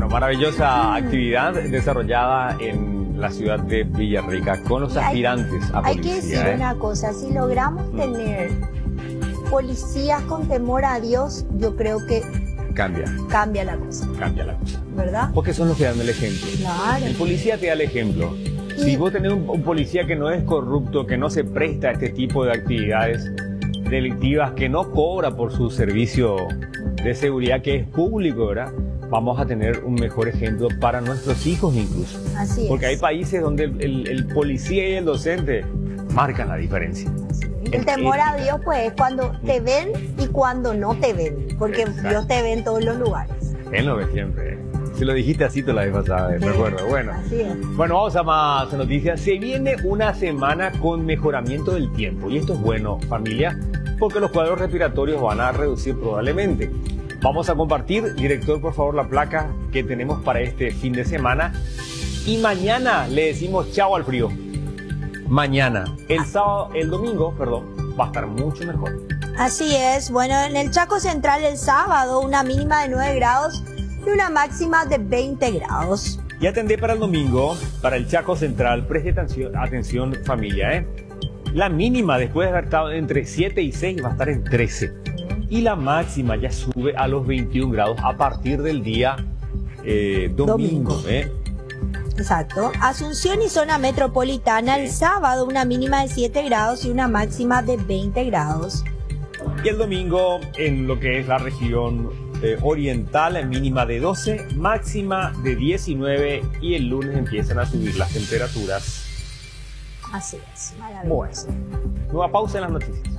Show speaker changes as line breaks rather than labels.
maravillosa actividad desarrollada en la ciudad de Villarrica con los aspirantes a policía.
Hay que decir una cosa, si logramos tener policías con temor a Dios, yo creo que cambia la cosa.
Cambia la cosa.
¿Verdad?
Porque son los que dan el ejemplo.
Claro.
El policía te da el ejemplo. Si vos tenés un policía que no es corrupto, que no se presta a este tipo de actividades delictivas, que no cobra por su servicio de seguridad, que es público, ¿verdad? Vamos a tener un mejor ejemplo para nuestros hijos incluso.
Así es.
Porque hay países donde el policía y el docente marcan la diferencia.
El temor a Dios, pues, es cuando te ven y cuando no te ven. Porque Dios te ve en todos los lugares.
Él lo ve siempre, ¿eh? Si lo dijiste así te la vez pasada, me acuerdo. Bueno,
así es.
Bueno, vamos a más noticias. Se viene una semana con mejoramiento del tiempo. Y esto es bueno, familia, porque los cuadros respiratorios van a reducir probablemente. Vamos a compartir, director, por favor, la placa que tenemos para este fin de semana. Y mañana le decimos chao al frío. Mañana, el domingo, va a estar mucho mejor.
Así es. Bueno, en el Chaco Central el sábado, una mínima de 9 grados y una máxima de 20 grados.
Y atendé para el domingo, para el Chaco Central, preste atención familia, ¿eh? La mínima, después de haber estado entre 7 y 6, va a estar en 13. Y la máxima ya sube a los 21 grados a partir del día domingo.
Exacto. Asunción y zona metropolitana, el sábado una mínima de 7 grados y una máxima de 20 grados.
Y el domingo en lo que es la región oriental, mínima de 12, máxima de 19 y el lunes empiezan a subir las temperaturas.
Así es, maravilloso.
Bueno, nueva pausa en las noticias.